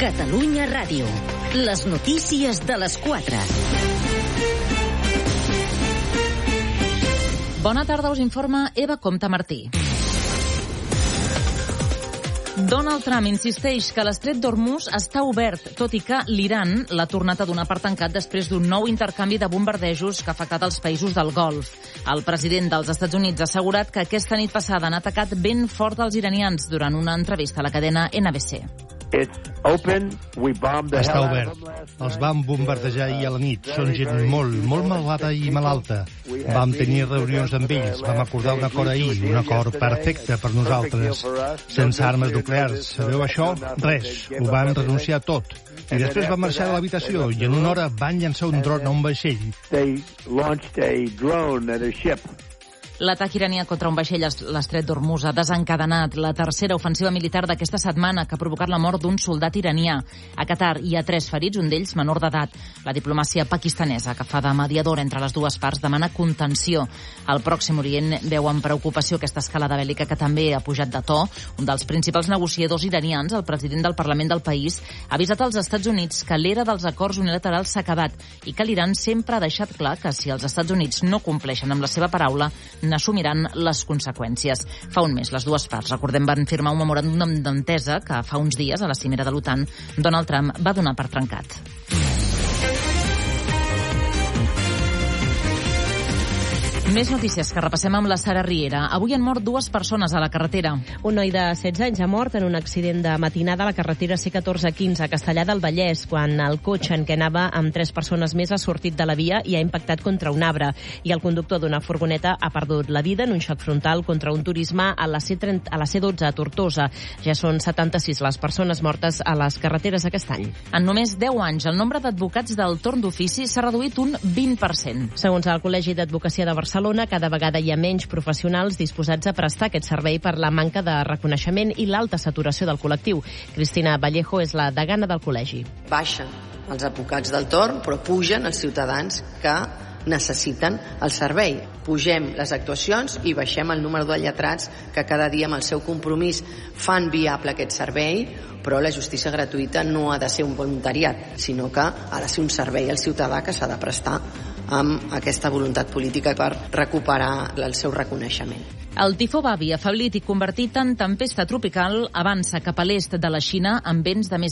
Catalunya Ràdio. Les notícies de les 4. Bona tarda, us informa Eva Comte Martí. Donald Trump insisteix que l'estret d'Hormuz està obert, tot i que l'Iran l'ha tornat a donar per tancat després d'un nou intercanvi de bombardejos que ha afectat els països del Golf. El president dels Estats Units ha assegurat que aquesta nit passada han atacat ben fort els iranians durant una entrevista a la cadena NBC. Està obert. Els vam bombardejar ahir a la nit. Són gent molt malvada i malalta. Vam tenir reunions amb ells. Vam acordar un acord ahir, un acord perfecte per nosaltres. Sense armes nuclears. Sabeu això? Res. Ho van renunciar tot. I després van marxar de l'habitació i en una hora van llançar un dron a un vaixell. L'atac iranià contra un vaixell a l'estret d'Hormuz ha desencadenat la tercera ofensiva militar d'aquesta setmana que ha provocat la mort d'un soldat iranià. A Qatar hi ha 3 ferits, un d'ells menor d'edat. La diplomàcia pakistanesa, que fa de mediadora entre les dues parts, demana contenció. Al Pròxim Orient veu amb preocupació aquesta escalada bèl·lica que també ha pujat de to. Un dels principals negociadors iranians, el president del Parlament del país, ha avisat als Estats Units que l'era dels acords unilaterals s'ha acabat i que l'Iran sempre ha deixat clar que si els Estats Units no compleixen amb la seva paraula, n'assumiran les conseqüències. Fa un mes, les dues parts, recordem, van firmar un memoràndum d'entesa que fa uns dies, a la cimera de l'OTAN, Donald Trump va donar per trencat. Més notícies que repassem amb la Sara Riera. Avui han mort 2 persones a la carretera. Un noi de 16 anys ha mort en un accident de matinada a la carretera C1415 a Castellar del Vallès, quan el cotxe en què anava amb 3 persones més ha sortit de la via i ha impactat contra un arbre. I el conductor d'una furgoneta ha perdut la vida en un xoc frontal contra un turisme a la C12 a Tortosa. Ja són 76 les persones mortes a les carreteres aquest any. En només 10 anys, el nombre d'advocats del torn d'ofici s'ha reduït un 20%. Segons el Col·legi d'Advocacia de Barcelona, cada vegada hi ha menys professionals disposats a prestar aquest servei per la manca de reconeixement i l'alta saturació del col·lectiu. Cristina Vallejo és la degana del col·legi. Baixen els advocats del torn, però pugen els ciutadans que necessiten el servei. Pugem les actuacions i baixem el número de lletrats que cada dia amb el seu compromís fan viable aquest servei, però la justícia gratuïta no ha de ser un voluntariat, sinó que ha de ser un servei al ciutadà que s'ha de prestar amb aquesta voluntat política per recuperar el seu reconeixement. El tifó Babi, afeblit i convertit en tempesta tropical, avança cap a l'est de la Xina amb vents de més